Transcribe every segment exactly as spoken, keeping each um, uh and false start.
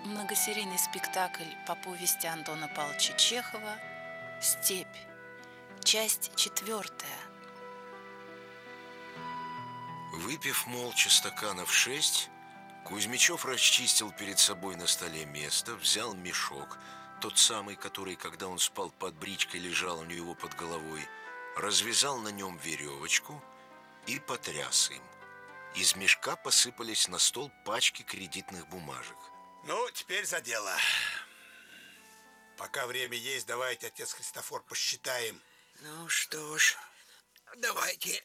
Многосерийный спектакль по повести Антона Павловича Чехова «Степь». Часть четвертая. Выпив молча стаканов шесть, Кузьмичев расчистил перед собой на столе место, взял мешок, тот самый, который, когда он спал под бричкой, лежал у него под головой, развязал на нем веревочку и потряс им. Из мешка посыпались на стол пачки кредитных бумажек. Ну, теперь за дело. Пока время есть, давайте, отец Христофор, посчитаем. Ну что ж, давайте.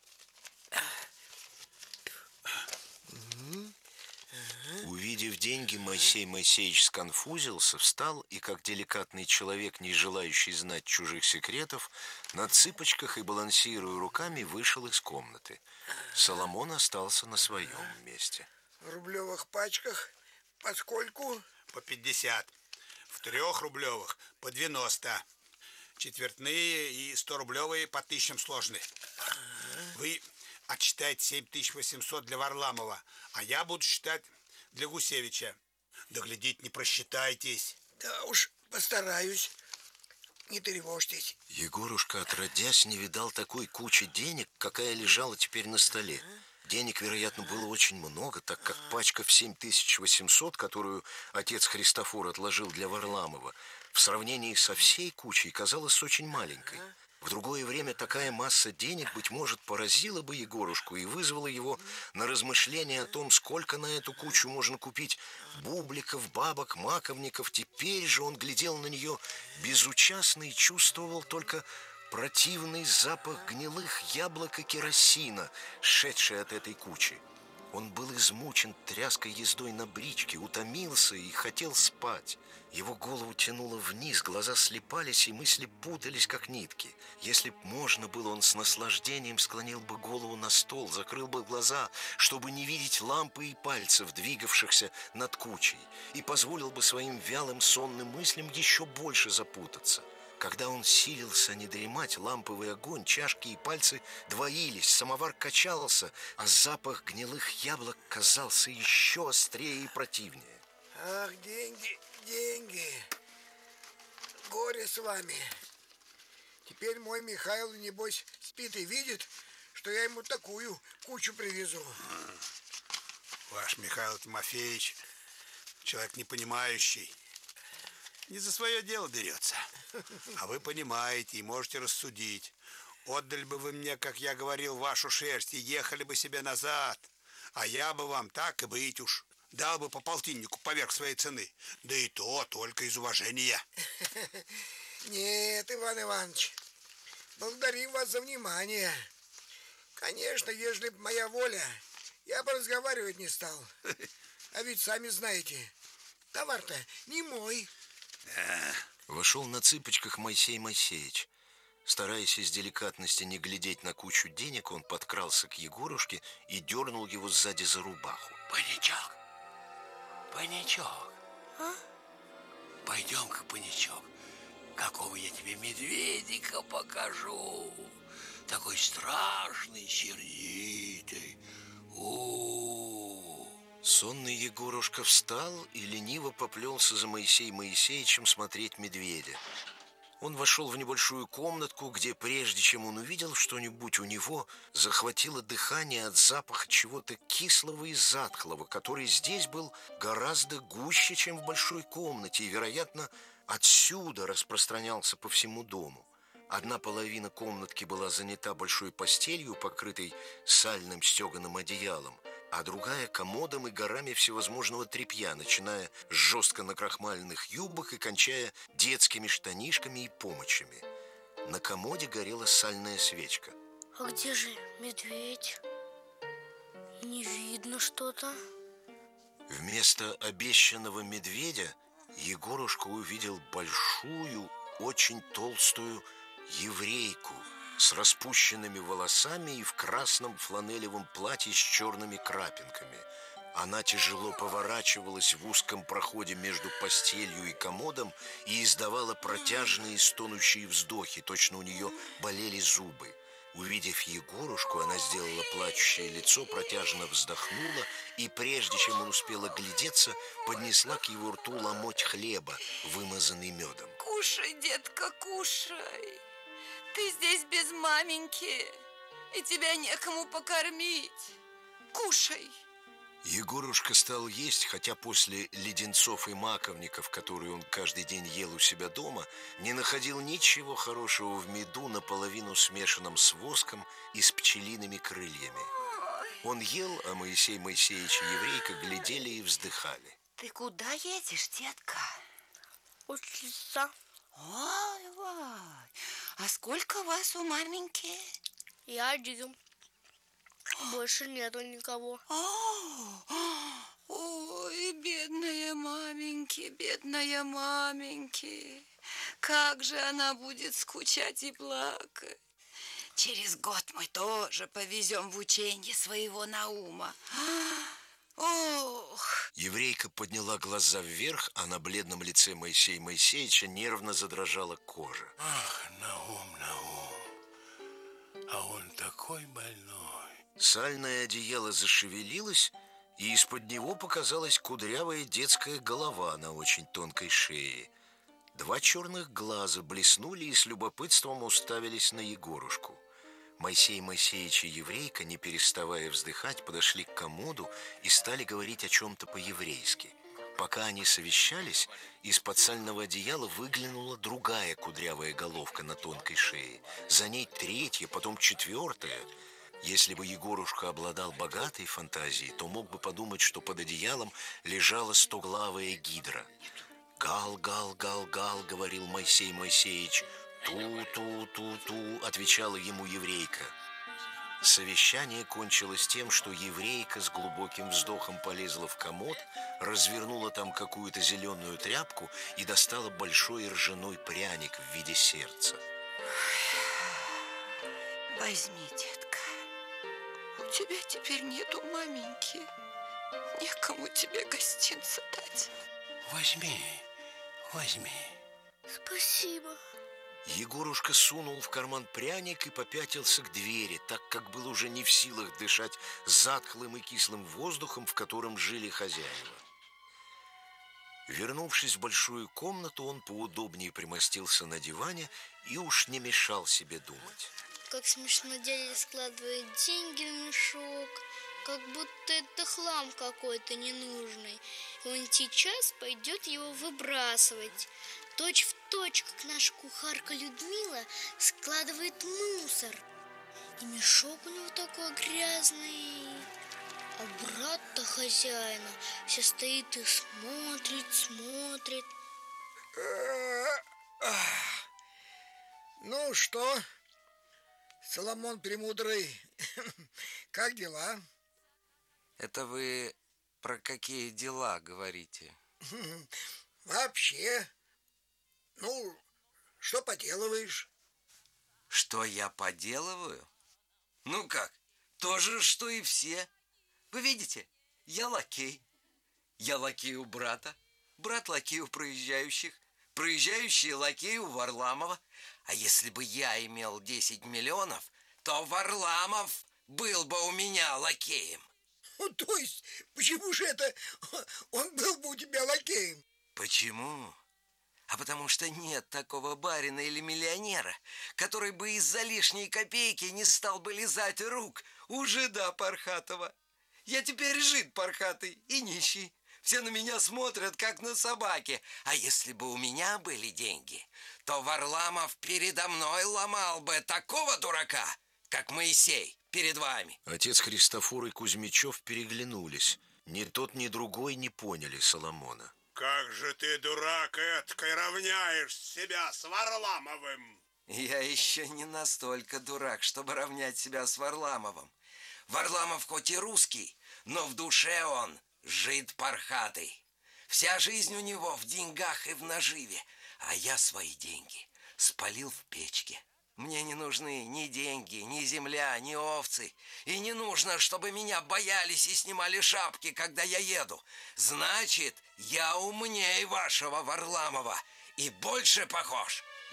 Увидев деньги, Моисей Моисеевич сконфузился, встал и, как деликатный человек, не желающий знать чужих секретов, на цыпочках и балансируя руками, вышел из комнаты. Соломон остался на своем месте. В рублевых пачках по скольку? По пятьдесят. В трехрублевых по девяносто. Четвертные и сторублевые по тысячам сложны. Вы отсчитайте семь тысяч восемьсот для Варламова, а я буду считать для Гусевича. Да глядите, не просчитайтесь. Да уж постараюсь. Не тревожьтесь. Егорушка, отродясь, не видал такой кучи денег, какая лежала теперь на столе. Денег, вероятно, было очень много, так как пачка в семь тысяч восемьсот, которую отец Христофор отложил для Варламова, в сравнении со всей кучей казалась очень маленькой. В другое время такая масса денег, быть может, поразила бы Егорушку и вызвала его на размышления о том, сколько на эту кучу можно купить бубликов, бабок, маковников. Теперь же он глядел на нее безучастно и чувствовал только противный запах гнилых яблок и керосина, шедший от этой кучи. Он был измучен тряской ездой на бричке, утомился и хотел спать. Его голову тянуло вниз, глаза слипались, и мысли путались, как нитки. Если б можно было, он с наслаждением склонил бы голову на стол, закрыл бы глаза, чтобы не видеть лампы и пальцев, двигавшихся над кучей, и позволил бы своим вялым сонным мыслям еще больше запутаться. Когда он силился не дремать, ламповый огонь, чашки и пальцы двоились, самовар качался, а запах гнилых яблок казался еще острее и противнее. Ах, деньги, деньги. Горе с вами. Теперь мой Михаил, небось, спит и видит, что я ему такую кучу привезу. Ваш Михаил Тимофеевич человек непонимающий. Не за свое дело берется. А вы понимаете и можете рассудить. Отдали бы вы мне, как я говорил, вашу шерсть и ехали бы себе назад. А я бы вам, так и быть уж, дал бы по полтиннику поверх своей цены. Да и то только из уважения. Нет, Иван Иванович, благодарим вас за внимание. Конечно, ежели б моя воля, я бы разговаривать не стал. А ведь сами знаете, товар-то не мой. Вошел на цыпочках Моисей Моисеевич. Стараясь из деликатности не глядеть на кучу денег, он подкрался к Егорушке и дернул его сзади за рубаху. Паничок, Паничок, А? пойдем-ка, Паничок, какого я тебе медведика покажу. Такой страшный, сердитый. У-у-у. Сонный Егорушка встал и лениво поплелся за Моисеем Моисеевичем смотреть медведя. Он вошел в небольшую комнатку, где, прежде чем он увидел что-нибудь, у него захватило дыхание от запаха чего-то кислого и затхлого, который здесь был гораздо гуще, чем в большой комнате, и, вероятно, отсюда распространялся по всему дому. Одна половина комнатки была занята большой постелью, покрытой сальным стеганым одеялом, а другая — комодом и горами всевозможного тряпья, начиная с жестко накрахмаленных юбок и кончая детскими штанишками и помочами. На комоде горела сальная свечка. А где же медведь? Не видно что-то. Вместо обещанного медведя Егорушка увидел большую, очень толстую еврейку с распущенными волосами и в красном фланелевом платье с черными крапинками. Она тяжело поворачивалась в узком проходе между постелью и комодом и издавала протяжные стонущие вздохи, точно у нее болели зубы. Увидев Егорушку, она сделала плачущее лицо, протяжно вздохнула и, прежде чем он успел оглядеться, поднесла к его рту ломоть хлеба, вымазанный медом. Кушай, детка, кушай. Ты здесь без маменьки, и тебя некому покормить. Кушай. Егорушка стал есть, хотя после леденцов и маковников, которые он каждый день ел у себя дома, не находил ничего хорошего в меду, наполовину смешанном с воском и с пчелиными крыльями. Он ел, а Моисей Моисеевич и еврейка глядели и вздыхали. Ты куда едешь, детка? Учиться. Ой, ой. А сколько вас у маменьки? Я один. Больше нету никого. Ой, бедная маменьки, бедная маменьки. Как же она будет скучать и плакать. Через год мы тоже повезем в ученье своего Наума. Ох! Еврейка подняла глаза вверх, а на бледном лице Моисея Моисеевича нервно задрожала кожа. Ах, Наум, Наум, а он такой больной. Сальное одеяло зашевелилось, и из-под него показалась кудрявая детская голова на очень тонкой шее. Два черных глаза блеснули и с любопытством уставились на Егорушку. Моисей Моисеевич и еврейка, не переставая вздыхать, подошли к комоду и стали говорить о чем-то по-еврейски. Пока они совещались, из-под сального одеяла выглянула другая кудрявая головка на тонкой шее. За ней третья, потом четвертая. Если бы Егорушка обладал богатой фантазией, то мог бы подумать, что под одеялом лежала стоглавая гидра. «Гал, гал, гал, гал», — говорил Моисей Моисеевич. «Ту-ту-ту-ту», — отвечала ему еврейка. Совещание кончилось тем, что еврейка с глубоким вздохом полезла в комод, развернула там какую-то зеленую тряпку и достала большой ржаной пряник в виде сердца. Возьми, детка. У тебя теперь нету маменьки. Некому тебе гостинца дать. Возьми, возьми. Спасибо. Егорушка сунул в карман пряник и попятился к двери, так как был уже не в силах дышать затхлым и кислым воздухом, в котором жили хозяева. Вернувшись в большую комнату, он поудобнее примостился на диване и уж не мешал себе думать. Как смешно дядя складывает деньги в мешок, как будто это хлам какой-то ненужный. И он сейчас пойдет его выбрасывать. Точь в точь, как наша кухарка Людмила складывает мусор. И мешок у него такой грязный. А брат-то хозяина все стоит и смотрит, смотрит. Ну что, Соломон Премудрый, как дела? Это вы про какие дела говорите? Вообще, ну, что поделываешь? Что я поделываю? Ну как, то же, что и все. Вы видите, я лакей. Я лакей у брата, брат лакей у проезжающих, проезжающие лакей у Варламова. А если бы я имел десять миллионов, то Варламов был бы у меня лакеем. Ну, то есть, почему же это он был бы у тебя лакеем? Почему? А потому что нет такого барина или миллионера, который бы из-за лишней копейки не стал бы лизать рук у жида Пархатова. Я теперь жид пархатый и нищий. Все на меня смотрят, как на собаки. А если бы у меня были деньги, то Варламов передо мной ломал бы такого дурака, как Моисей перед вами. Отец Христофор и Кузьмичев переглянулись. Ни тот, ни другой не поняли Соломона. Как же ты, дурак, эткой равняешь себя с Варламовым? Я еще не настолько дурак, чтобы равнять себя с Варламовым. Варламов хоть и русский, но в душе он жид пархатый. Вся жизнь у него в деньгах и в наживе, а я свои деньги спалил в печке. Мне не нужны ни деньги, ни земля, ни овцы. И не нужно, чтобы меня боялись и снимали шапки, когда я еду. Значит, я умнее вашего Варламова и больше похож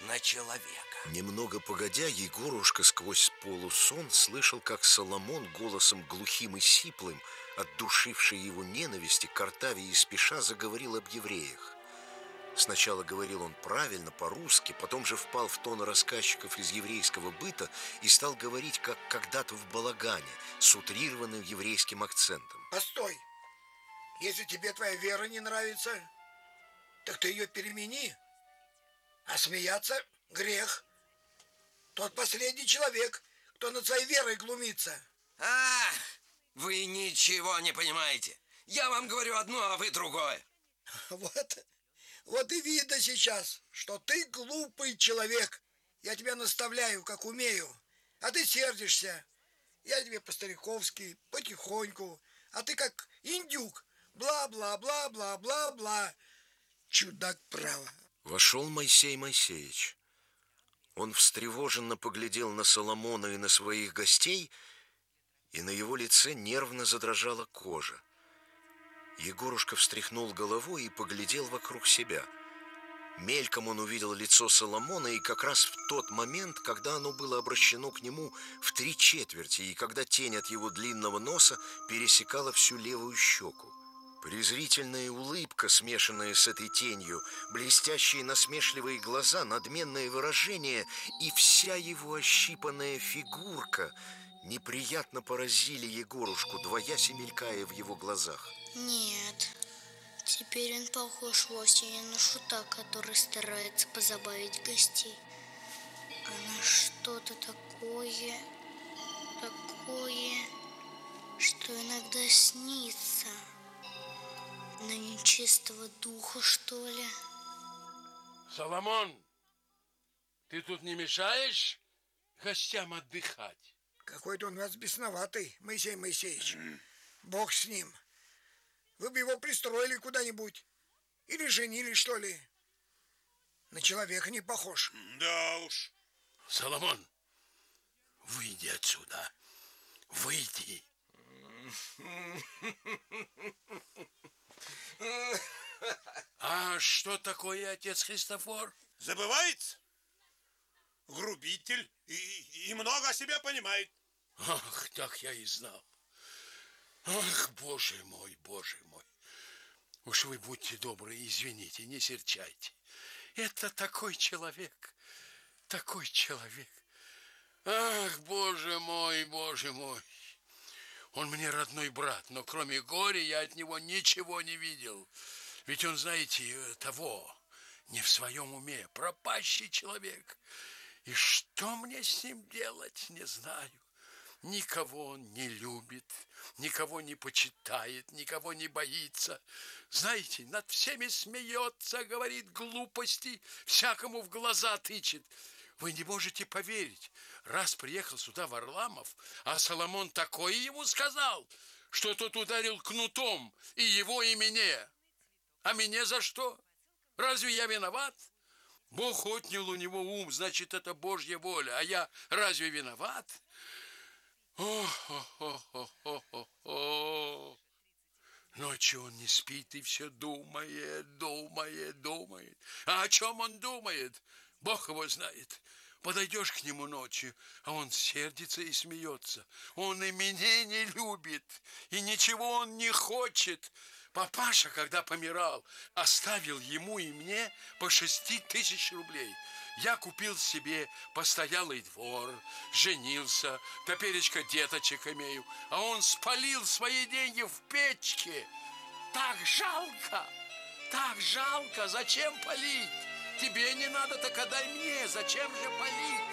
на человека. Немного погодя, Егорушка сквозь полусон слышал, как Соломон голосом глухим и сиплым, отдушивший его ненависти, к Артавии и спеша заговорил об евреях. Сначала говорил он правильно, по-русски, потом же впал в тон рассказчиков из еврейского быта и стал говорить, как когда-то в балагане, с утрированным еврейским акцентом. Постой. Если тебе твоя вера не нравится, так ты ее перемени. А смеяться — грех. Тот последний человек, кто над своей верой глумится. А, вы ничего не понимаете. Я вам говорю одно, а вы другое. Вот, вот и видно сейчас, что ты глупый человек. Я тебя наставляю, как умею, а ты сердишься. Я тебе по-стариковски, потихоньку, а ты как индюк. Бла-бла-бла-бла-бла-бла. Чудак, право. Вошел Моисей Моисеевич. Он встревоженно поглядел на Соломона и на своих гостей, и на его лице нервно задрожала кожа. Егорушка встряхнул головой и поглядел вокруг себя. Мельком он увидел лицо Соломона, и как раз в тот момент, когда оно было обращено к нему в три четверти, и когда тень от его длинного носа пересекала всю левую щеку. Презрительная улыбка, смешанная с этой тенью, блестящие насмешливые глаза, надменное выражение и вся его ощипанная фигурка неприятно поразили Егорушку, двоясь и мелькая в его глазах. Нет, теперь он похож вовсе не на шута, который старается позабавить гостей, а на что-то такое, такое, что иногда снится. На нечистого духа, что ли? Соломон, ты тут не мешаешь гостям отдыхать? Какой-то он у вас бесноватый, Моисей Моисеевич. Бог с ним. Вы бы его пристроили куда-нибудь. Или женили, что ли. На человека не похож. Да уж. Соломон, выйди отсюда. Выйди. А что такое отец Христофор? Забывается? Грубитель и, и много о себе понимает. Ах, так я и знал. Ах, боже мой, боже мой. Уж вы будьте добры, извините, не серчайте. Это такой человек, такой человек. Ах, боже мой, боже мой. Он мне родной брат, но кроме горя я от него ничего не видел. Ведь он, знаете, того, не в своем уме, пропащий человек. И что мне с ним делать, не знаю. Никого он не любит, никого не почитает, никого не боится. Знаете, над всеми смеется, говорит глупости, всякому в глаза тычет. Вы не можете поверить, раз приехал сюда Варламов, а Соломон такое ему сказал, что тот ударил кнутом и его, и меня. А меня за что? Разве я виноват? Бог отнял у него ум, значит, это Божья воля. А я разве виноват? О-хо-хо-хо-хо-хо. Ночью он не спит и все думает, думает, думает. А о чем он думает? Бог его знает. Подойдешь к нему ночью, а он сердится и смеется. Он и меня не любит, и ничего он не хочет. Папаша, когда помирал, оставил ему и мне по шести тысяч рублей. Я купил себе постоялый двор, женился, топеречка деточек имею, а он спалил свои деньги в печке. Так жалко, так жалко, зачем палить? Тебе не надо, так отдай мне, зачем же палить?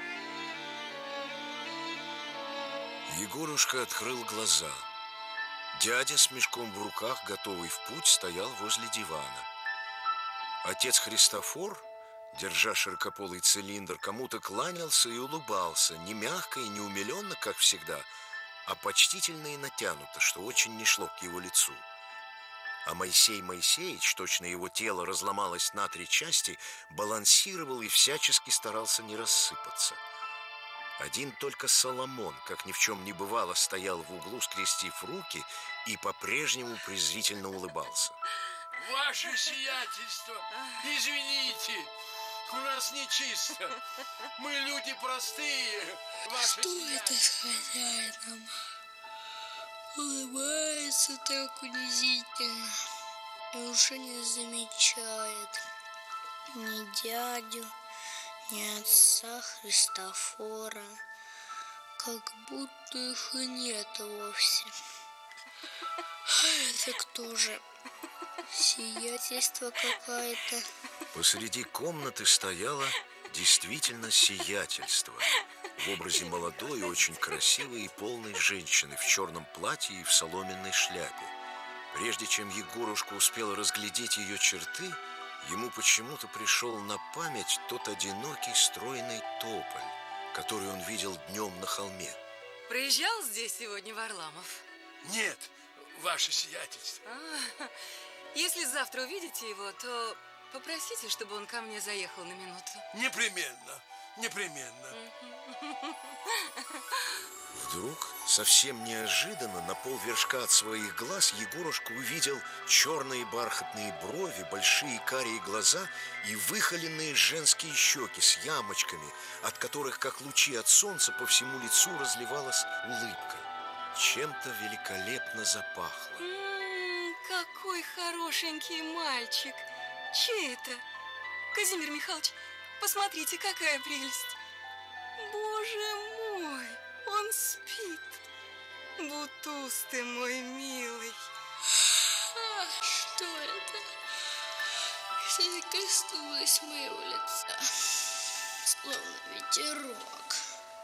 Егорушка открыл глаза. Дядя с мешком в руках, готовый в путь, стоял возле дивана. Отец Христофор, держа широкополый цилиндр, кому-то кланялся и улыбался, не мягко и не умиленно, как всегда, а почтительно и натянуто, что очень не шло к его лицу. А Моисей Моисеевич, точно его тело разломалось на три части, балансировал и всячески старался не рассыпаться. Один только Соломон, как ни в чем не бывало, стоял в углу, скрестив руки, и по-прежнему презрительно улыбался. Ваше сиятельство, извините, у нас нечисто. Мы люди простые, ваше Что сиятельство. это с хозяином? Улыбается так унизительно. И уже не замечает ни дядю, ни отца Христофора. Как будто их и нет вовсе. А это кто же? Сиятельство какое-то. Посреди комнаты стояло действительно сиятельство в образе молодой, очень красивой и полной женщины в черном платье и в соломенной шляпе. Прежде чем Егорушка успел разглядеть ее черты, ему почему-то пришел на память тот одинокий стройный тополь, который он видел днем на холме. Проезжал здесь сегодня Варламов? Нет, ваше сиятельство. А, если завтра увидите его, то попросите, чтобы он ко мне заехал на минуту. Непременно, непременно. Вдруг, совсем неожиданно, на полвершка от своих глаз Егорушка увидел черные бархатные брови, большие карие глаза и выхоленные женские щеки с ямочками, от которых, как лучи от солнца, по всему лицу разливалась улыбка. Чем-то великолепно запахло. М, какой хорошенький мальчик. Чей это? Казимир Михайлович, посмотрите, какая прелесть. Боже мой, он спит. Бутуз ты мой милый. А, что это? Что-то коснулось моего лица, словно ветерок.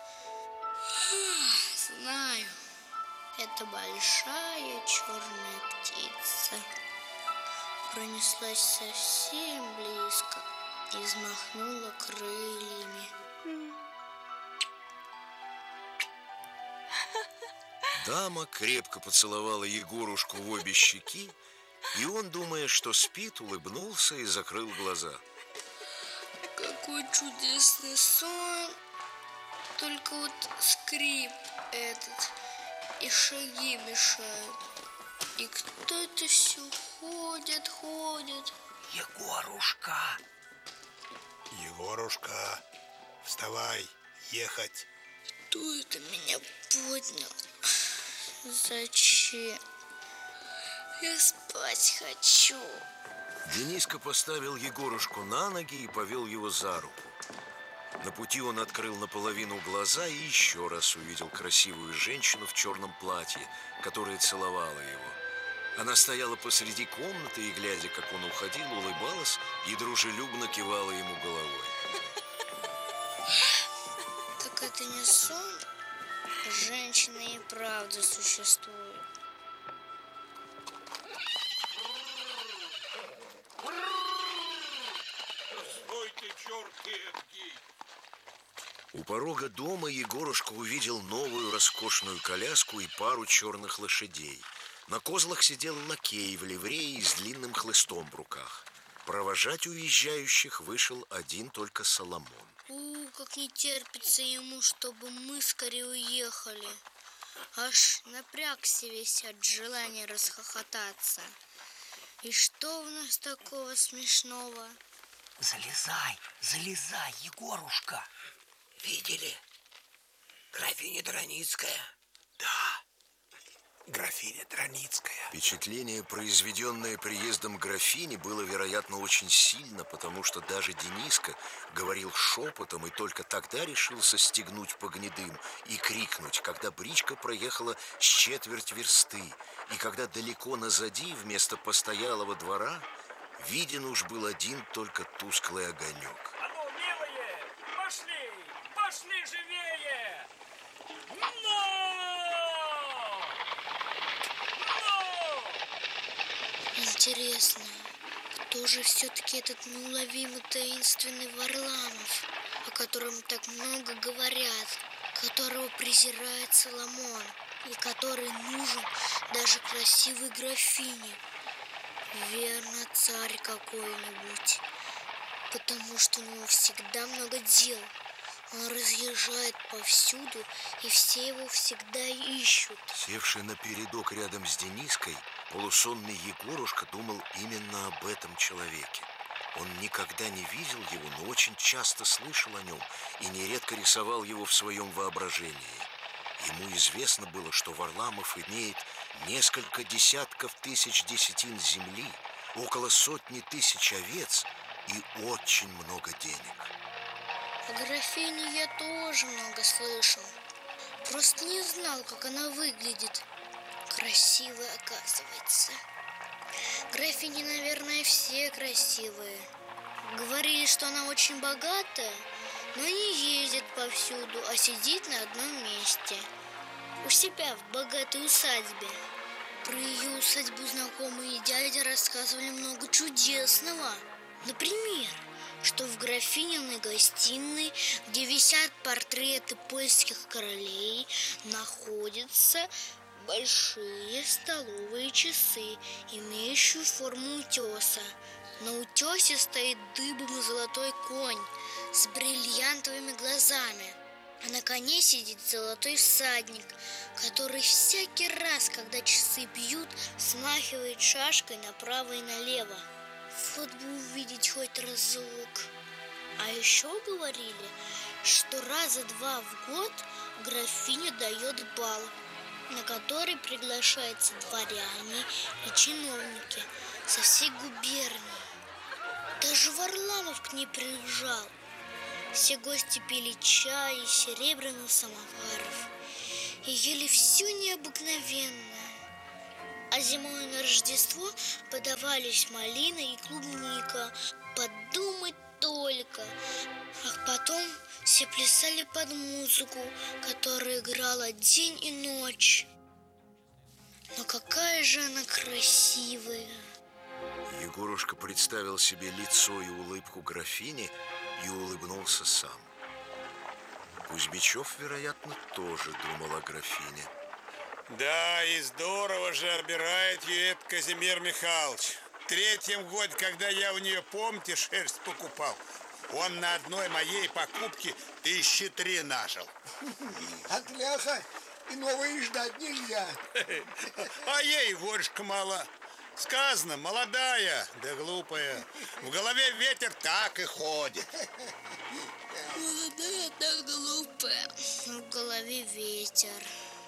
А, знаю, это большая черная птица. Пронеслась совсем близко и взмахнула крыльями. Дама крепко поцеловала Егорушку в обе щеки, и он, думая, что спит, улыбнулся и закрыл глаза. Какой чудесный сон. Только вот скрип этот и шаги мешают. И кто-то все ходит, ходит. Егорушка, Егорушка, вставай, ехать. Кто это меня поднял? Зачем? Я спать хочу. Дениска поставил Егорушку на ноги и повел его за руку. На пути он открыл наполовину глаза и еще раз увидел красивую женщину в черном платье, которая целовала его. Она стояла посреди комнаты и, глядя, как он уходил, улыбалась и дружелюбно кивала ему головой. Так это не сон? Женщина и правда существует. Стой ты, черт эдкий! У порога дома Егорушка увидел новую роскошную коляску и пару черных лошадей. На козлах сидел лакей в ливрее и с длинным хлыстом в руках. Провожать уезжающих вышел один только Соломон. У, как не терпится ему, чтобы мы скорее уехали. Аж напрягся весь от желания расхохотаться. И что у нас такого смешного? залезай, залезай, Егорушка. Видели? Графиня Драницкая. Да, графиня Драницкая. Впечатление, произведенное приездом графини, было, вероятно, очень сильно, потому что даже Дениска говорил шепотом и только тогда решился стегнуть по гнедым и крикнуть, когда бричка проехала с четверть версты, и когда далеко назади, вместо постоялого двора, виден уж был один только тусклый огонек. А ну, милые, пошли, пошли живее! Но! Но! Интересно, кто же все-таки этот неуловимый таинственный Варламов, о котором так много говорят, которого презирает Соломон и который нужен даже красивой графине? Верно, царь какой-нибудь, потому что у него всегда много дел. Он разъезжает повсюду, и все его всегда ищут. Севший на передок рядом с Дениской, полусонный Егорушка думал именно об этом человеке. Он никогда не видел его, но очень часто слышал о нем и нередко рисовал его в своем воображении. Ему известно было, что Варламов имеет несколько десятков тысяч десятин земли, около сотни тысяч овец и очень много денег. О графине я тоже много слышал. Просто не знал, как она выглядит. Красивая, оказывается. Графини, наверное, все красивые. Говорили, что она очень богатая, но не ездит повсюду, а сидит на одном месте. У себя в богатой усадьбе. Про ее усадьбу знакомые дяди рассказывали много чудесного. Например, что в графининой гостиной, где висят портреты польских королей, находятся большие столовые часы, имеющие форму утеса. На утесе стоит дыбом золотой конь с бриллиантовыми глазами, а на коне сидит золотой всадник, который всякий раз, когда часы бьют, смахивает шашкой направо и налево. Вот бы увидеть хоть разок. А еще говорили, что раза два в год графиня дает бал, на который приглашаются дворяне и чиновники со всей губернии. Даже Варламов к ней приезжал. Все гости пили чай из серебряных самоваров и ели все необыкновенное. А зимой на Рождество подавались малина и клубника. Подумать только. А потом все плясали под музыку, которая играла день и ночь. Но какая же она красивая! Егорушка представил себе лицо и улыбку графини и улыбнулся сам. Кузьмичев, вероятно, тоже думал о графине. Да, и здорово же обирает ее этот Казимир Михайлович. В третьем годе, когда я у нее, помните, шерсть покупал, он на одной моей покупке тысячи три нажил. От ляха иного и ждать нельзя. А ей горшка мало. Сказано, молодая, да глупая. В голове ветер так и ходит. Молодая, так глупая. В голове ветер.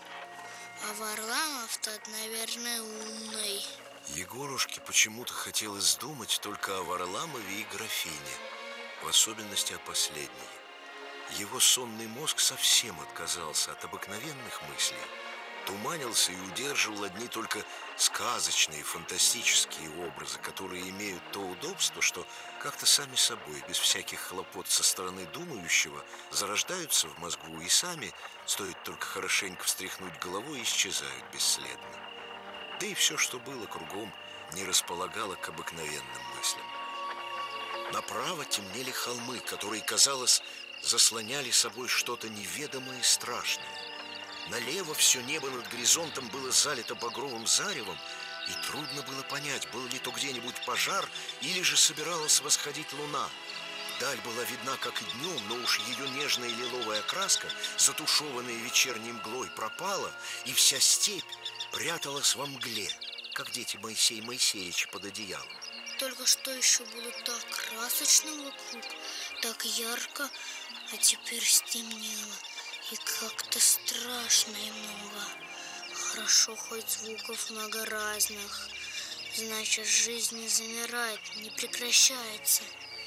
А Варламов тот, наверное, умный. Егорушке почему-то хотелось думать только о Варламове и графине, в особенности о последней. Его сонный мозг совсем отказался от обыкновенных мыслей, туманился и удерживал одни только сказочные, фантастические образы, которые имеют то удобство, что как-то сами собой, без всяких хлопот со стороны думающего, зарождаются в мозгу и сами, стоит только хорошенько встряхнуть головой, исчезают бесследно. Да и все, что было кругом, не располагало к обыкновенным мыслям. Направо темнели холмы, которые, казалось, заслоняли собой что-то неведомое и страшное. Налево все небо над горизонтом было залито багровым заревом, и трудно было понять, был ли то где-нибудь пожар, или же собиралась восходить луна. Даль была видна, как и днем, но уж ее нежная лиловая краска, затушеванная вечерней мглой, пропала, и вся степь пряталась во мгле, как дети Моисея Моисеевича под одеялом. Только что еще было так красочно вокруг, так ярко, а теперь стемнело. И как-то страшно и много. Хорошо, хоть звуков много разных. Значит, жизнь не замирает, не прекращается.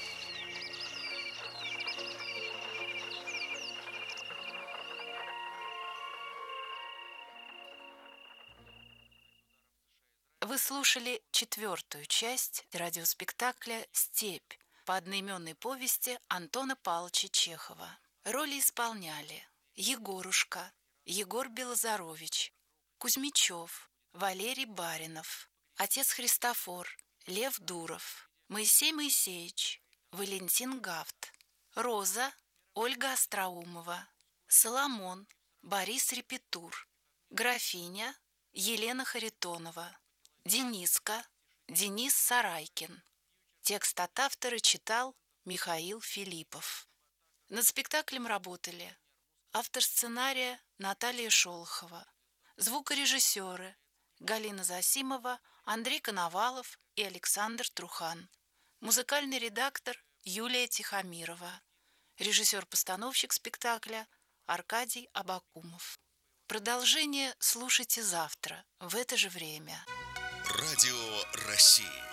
Вы слушали четвертую часть радиоспектакля «Степь» по одноименной повести Антона Павловича Чехова. Роли исполняли Егорушка, Егор Белозарович, Кузьмичев, Валерий Баринов, отец Христофор, Лев Дуров, Моисей Моисеевич, Валентин Гафт, Роза, Ольга Остроумова, Соломон, Борис Репетур, графиня Елена Харитонова, Дениска, Денис Сарайкин. Текст от автора читал Михаил Филиппов. Над спектаклем работали автор сценария Наталья Шолохова, звукорежиссеры Галина Засимова, Андрей Коновалов и Александр Трухан, Музыкальный редактор Юлия Тихомирова. Режиссер-постановщик спектакля Аркадий Абакумов. Продолжение слушайте завтра в это же время. Радио России.